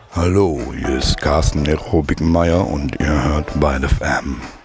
Hallo, hier ist Carsten Nero Bickenmeier und ihr hört Beide FM.